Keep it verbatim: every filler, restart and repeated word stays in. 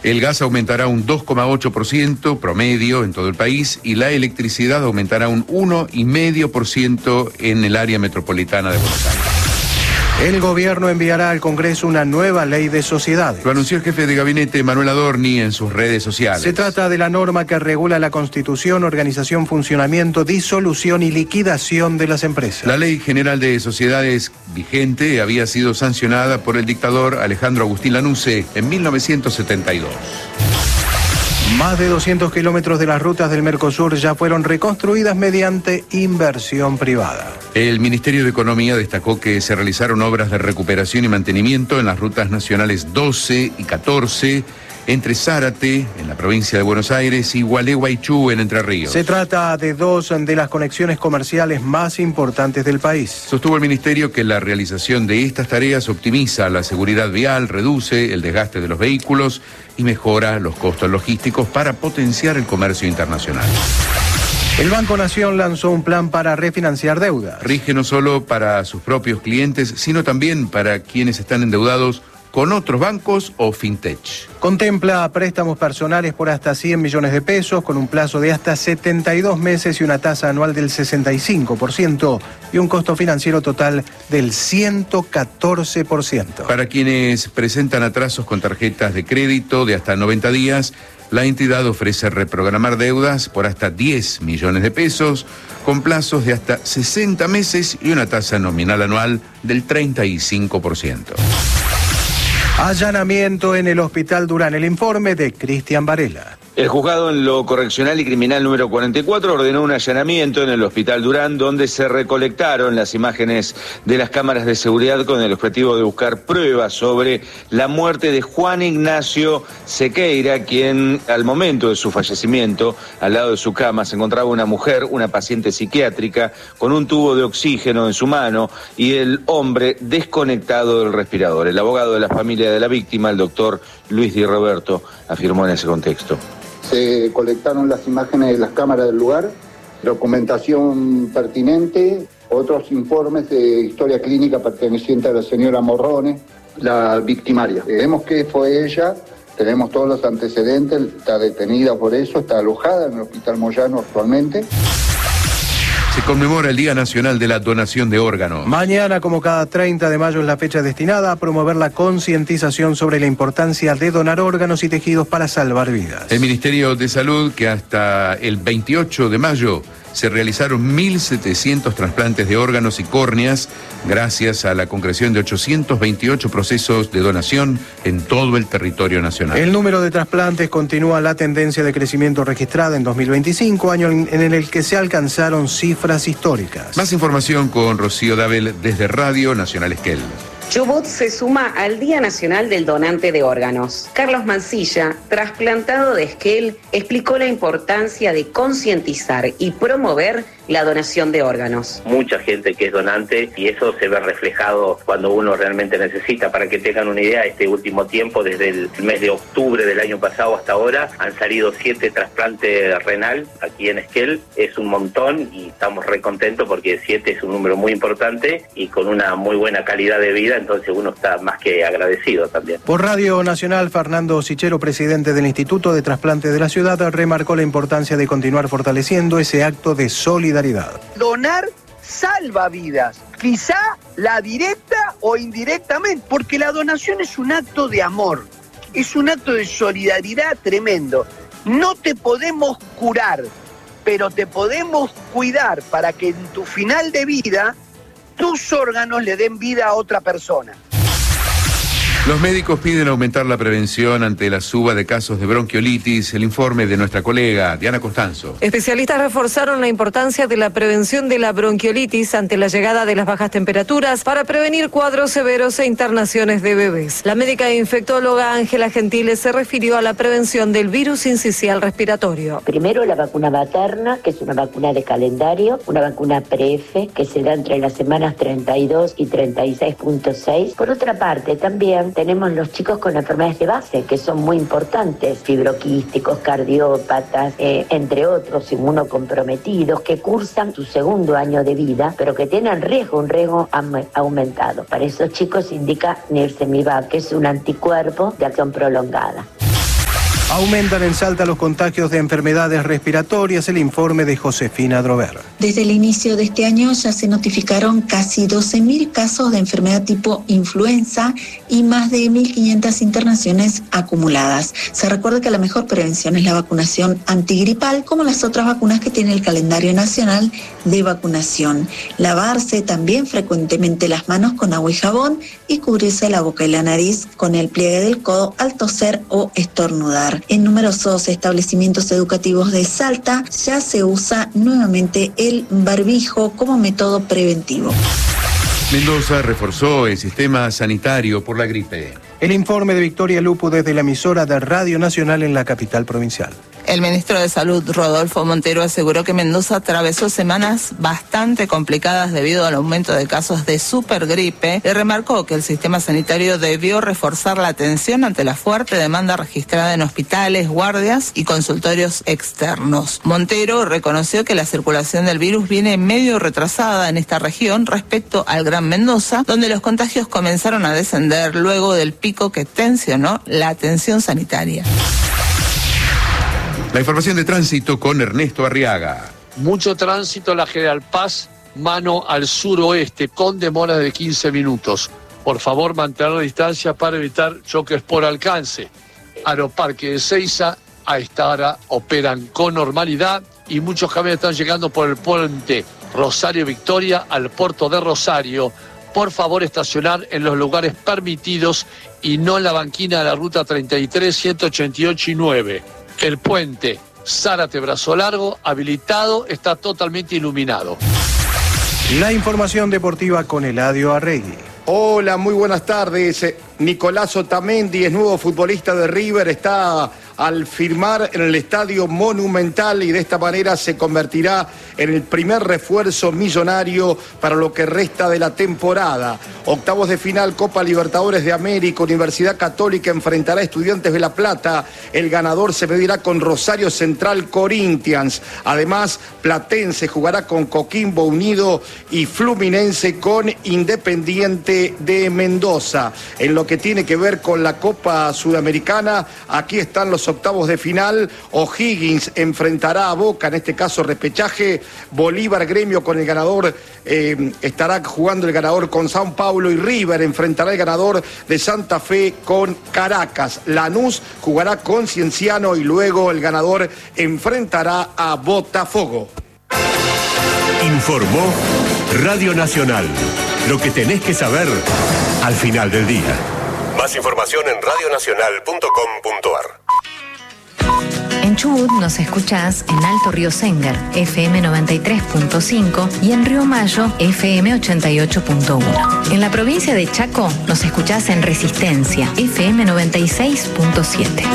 El gas aumentará un dos coma ocho por ciento promedio en todo el país y la electricidad aumentará un uno coma cinco por ciento en el área metropolitana de Buenos Aires. El gobierno enviará al Congreso una nueva ley de sociedades. Lo anunció el jefe de gabinete Manuel Adorni en sus redes sociales. Se trata de la norma que regula la constitución, organización, funcionamiento, disolución y liquidación de las empresas. La Ley General de Sociedades vigente había sido sancionada por el dictador Alejandro Agustín Lanusse en mil novecientos setenta y dos. Más de doscientos kilómetros de las rutas del Mercosur ya fueron reconstruidas mediante inversión privada. El Ministerio de Economía destacó que se realizaron obras de recuperación y mantenimiento en las rutas nacionales doce y catorce, entre Zárate, en la provincia de Buenos Aires, y Gualeguaychú, en Entre Ríos. Se trata de dos de las conexiones comerciales más importantes del país. Sostuvo el Ministerio que la realización de estas tareas optimiza la seguridad vial, reduce el desgaste de los vehículos y mejora los costos logísticos para potenciar el comercio internacional. El Banco Nación lanzó un plan para refinanciar deudas. Rige no solo para sus propios clientes, sino también para quienes están endeudados con otros bancos o fintech. Contempla préstamos personales por hasta cien millones de pesos, con un plazo de hasta setenta y dos meses y una tasa anual del sesenta y cinco por ciento y un costo financiero total del ciento catorce por ciento. Para quienes presentan atrasos con tarjetas de crédito de hasta noventa días, la entidad ofrece reprogramar deudas por hasta diez millones de pesos, con plazos de hasta sesenta meses y una tasa nominal anual del treinta y cinco por ciento. Allanamiento en el Hospital Durán. El informe de Cristian Varela. El juzgado en lo correccional y criminal número cuarenta y cuatro ordenó un allanamiento en el Hospital Durán, donde se recolectaron las imágenes de las cámaras de seguridad con el objetivo de buscar pruebas sobre la muerte de Juan Ignacio Sequeira, quien al momento de su fallecimiento, al lado de su cama, se encontraba una mujer, una paciente psiquiátrica, con un tubo de oxígeno en su mano y el hombre desconectado del respirador. El abogado de la familia de la víctima, el doctor Luis Di Roberto, afirmó en ese contexto. Se colectaron las imágenes de las cámaras del lugar, documentación pertinente, otros informes de historia clínica perteneciente a la señora Morrone, la victimaria. Vemos que fue ella, tenemos todos los antecedentes, está detenida por eso, está alojada en el Hospital Moyano actualmente. Se conmemora el Día Nacional de la Donación de Órganos. Mañana, como cada treinta de mayo, es la fecha destinada a promover la concientización sobre la importancia de donar órganos y tejidos para salvar vidas. El Ministerio de Salud, que hasta el veintiocho de mayo se realizaron mil setecientos trasplantes de órganos y córneas, gracias a la concreción de ochocientos veintiocho procesos de donación en todo el territorio nacional. El número de trasplantes continúa la tendencia de crecimiento registrada en dos mil veinticinco, año en el que se alcanzaron cifras históricas. Más información con Rocío Dabel desde Radio Nacional Esquel. Chubut se suma al Día Nacional del Donante de Órganos. Carlos Mancilla, trasplantado de Esquel, explicó la importancia de concientizar y promover la donación de órganos. Mucha gente que es donante y eso se ve reflejado cuando uno realmente necesita. Para que tengan una idea, este último tiempo, desde el mes de octubre del año pasado hasta ahora, han salido siete trasplantes renal aquí en Esquel. Es un montón y estamos re contentos porque siete es un número muy importante y con una muy buena calidad de vida, entonces uno está más que agradecido también. Por Radio Nacional, Fernando Sichero, presidente del Instituto de Trasplante de la Ciudad, remarcó la importancia de continuar fortaleciendo ese acto de solidaridad. Donar salva vidas, quizá la directa o indirectamente, porque la donación es un acto de amor, es un acto de solidaridad tremendo. No te podemos curar, pero te podemos cuidar para que en tu final de vida tus órganos le den vida a otra persona. Los médicos piden aumentar la prevención ante la suba de casos de bronquiolitis. El informe de nuestra colega Diana Costanzo. Especialistas reforzaron la importancia de la prevención de la bronquiolitis ante la llegada de las bajas temperaturas para prevenir cuadros severos e internaciones de bebés. La médica e infectóloga Ángela Gentile se refirió a la prevención del virus sincicial respiratorio. Primero la vacuna materna, que es una vacuna de calendario, una vacuna pre-F, que se da entre las semanas treinta y dos y treinta y seis punto seis. Por otra parte, también tenemos los chicos con enfermedades de base, que son muy importantes, fibroquísticos, cardiópatas, eh, entre otros, inmunocomprometidos, que cursan su segundo año de vida, pero que tienen riesgo, un riesgo am- aumentado. Para esos chicos se indica Nirsevimab, que es un anticuerpo de acción prolongada. Aumentan en Salta los contagios de enfermedades respiratorias. El informe de Josefina Drover. Desde el inicio de este año ya se notificaron casi doce mil casos de enfermedad tipo influenza y más de mil quinientas internaciones acumuladas. Se recuerda que la mejor prevención es la vacunación antigripal, como las otras vacunas que tiene el calendario nacional de vacunación. Lavarse también frecuentemente las manos con agua y jabón y cubrirse la boca y la nariz con el pliegue del codo al toser o estornudar. En numerosos establecimientos educativos de Salta ya se usa nuevamente el barbijo como método preventivo. Mendoza reforzó el sistema sanitario por la gripe. El informe de Victoria Lupo desde la emisora de Radio Nacional en la capital provincial. El ministro de Salud, Rodolfo Montero, aseguró que Mendoza atravesó semanas bastante complicadas debido al aumento de casos de supergripe y remarcó que el sistema sanitario debió reforzar la atención ante la fuerte demanda registrada en hospitales, guardias y consultorios externos. Montero reconoció que la circulación del virus viene medio retrasada en esta región respecto al Gran Mendoza, donde los contagios comenzaron a descender luego del pico que tensionó la atención sanitaria. La información de tránsito con Ernesto Arriaga. Mucho tránsito en la General Paz, mano al suroeste, con demora de quince minutos. Por favor, mantener la distancia para evitar choques por alcance. Aeroparque de Ezeiza, a esta hora operan con normalidad y muchos camiones están llegando por el puente Rosario Victoria al puerto de Rosario. Por favor, estacionar en los lugares permitidos y no en la banquina de la ruta treinta y tres, ciento ochenta y ocho y nueve. El puente Zárate Brazo Largo, habilitado, está totalmente iluminado. La información deportiva con Eladio Arregui. Hola, muy buenas tardes. Nicolás Otamendi es nuevo futbolista de River, está al firmar en el Estadio Monumental y de esta manera se convertirá en el primer refuerzo millonario para lo que resta de la temporada. Octavos de final, Copa Libertadores de América, Universidad Católica enfrentará a Estudiantes de La Plata. El ganador se medirá con Rosario Central Corinthians. Además, Platense jugará con Coquimbo Unido y Fluminense con Independiente de Mendoza. En lo que tiene que ver con la Copa Sudamericana, aquí están los octavos de final. O'Higgins enfrentará a Boca, en este caso repechaje. Bolívar Gremio con el ganador, eh, estará jugando el ganador con Sao Paulo, y River enfrentará el ganador de Santa Fe con Caracas. Lanús jugará con Cienciano y luego el ganador enfrentará a Botafogo. Informó Radio Nacional. Lo que tenés que saber al final del día. Más información en radio nacional punto com punto a r. En Chubut nos escuchás en Alto Río Sengar, F M noventa y tres punto cinco, y en Río Mayo, F M ochenta y ocho punto uno. En la provincia de Chaco nos escuchás en Resistencia, F M noventa y seis punto siete.